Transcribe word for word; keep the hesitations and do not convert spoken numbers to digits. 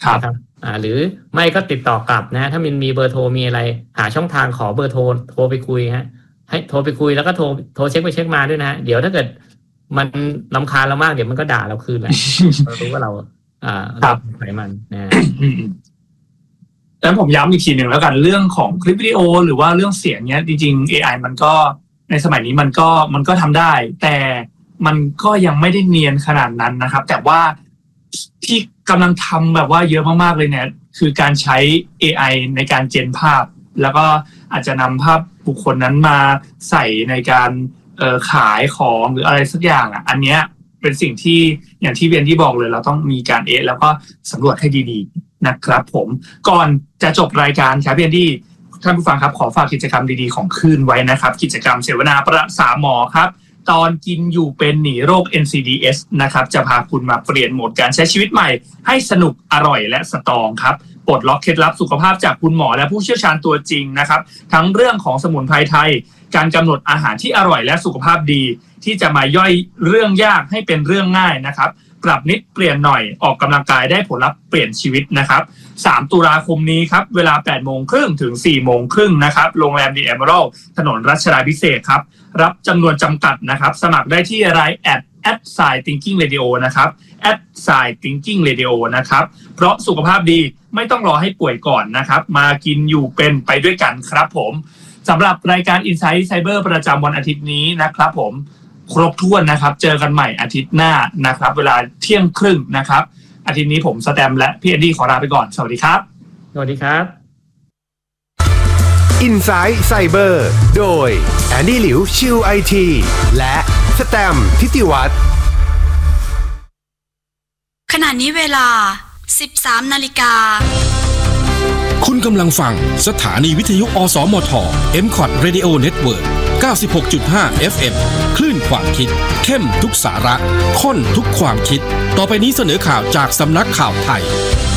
นะครับอ่าหรือไม่ก็ติดต่อกลับนะถ้ามันมีเบอร์โทรมีอะไรหาช่องทางขอเบอร์โทรโทรไปคุยฮะให้โทรไปคุยแล้วก็โทรโทรเช็คไปเช็คมาด้วยนะเดี๋ยวถ้าเกิดมันรำคาญเรามากเดี๋ยวมันก็ด่าเราคืนแหละ เรารู้ว่าเราอ่ารับใส่มันนะแล้วผมย้ำอีกทีหนึ่งแล้วกันเรื่องของคลิปวิดีโอหรือว่าเรื่องเสียงเนี้ยจริงๆ เอ ไอ มันก็ในสมัยนี้มันก็มันก็ทำได้แต่มันก็ยังไม่ได้เนียนขนาดนั้นนะครับแต่ว่าที่กำลังทำแบบว่าเยอะมากๆเลยเนี่ยคือการใช้ เอ ไอ ในการเจนภาพแล้วก็อาจจะนำภาพบุคคลนั้นมาใส่ในการเอ่อขายของหรืออะไรสักอย่างอ่ะอันเนี้ยเป็นสิ่งที่อย่างที่เบียนที่บอกเลยเราต้องมีการเอะแล้วก็สำรวจให้ดีๆนะครับผมก่อนจะจบรายการครับเบียนที่ท่านผู้ฟังครับขอฝากกิจกรรมดีๆของคืนไว้นะครับกิจกรรมเสวนาประสาหมอครับตอนกินอยู่เป็นหนีโรค เอ็น ซี ดี เอส นะครับจะพาคุณมาเปลี่ยนโหมดการใช้ชีวิตใหม่ให้สนุกอร่อยและสตรองครับปลดล็อกเคล็ดลับสุขภาพจากคุณหมอและผู้เชี่ยวชาญตัวจริงนะครับทั้งเรื่องของสมุนไพรไทยการกำหนดอาหารที่อร่อยและสุขภาพดีที่จะมาย่อยเรื่องยากให้เป็นเรื่องง่ายนะครับปรับนิดเปลี่ยนหน่อยออกกำลังกายได้ผลลัพธ์เปลี่ยนชีวิตนะครับสามตุลาคมนี้ครับเวลา แปดโมงครึ่ง ถึง สี่โมงครึ่งนะครับโรงแรม The Emerald ถนนรัชดาภิเษกครับรับจำนวนจำกัดนะครับสมัครได้ที่ไลน์ แอท แอท ไซน์ ทิงกิ้ง เรดิโอ นะครับ แอท ไซน์ ทิงกิ้ง เรดิโอ นะครับเพราะสุขภาพดีไม่ต้องรอให้ป่วยก่อนนะครับมากินอยู่เป็นไปด้วยกันครับผมสำหรับรายการ Insight Cyber ประจำวันอาทิตย์นี้นะครับผมครบถ้วนนะครับเจอกันใหม่อาทิตย์หน้านะครับเวลาเที่ยงครึ่งนะครับอาทิตย์นี้ผมสแตมและพี่แอนดี้ขอลาไปก่อนสวัสดีครับสวัสดีครับ Insight Cyber โดยแอนดี้หลิวชิว ไอ ที และสแตมทิติวัฒน์ขณะนี้เวลา สิบสามนาฬิกาคุณกำลังฟังสถานีวิทยุอสมท เอ็ม คอท Radio Network เก้าสิบหกจุดห้า เอฟ เอ็ม คลื่นความคิดเข้มทุกสาระข้นทุกความคิดต่อไปนี้เสนอข่าวจากสำนักข่าวไทย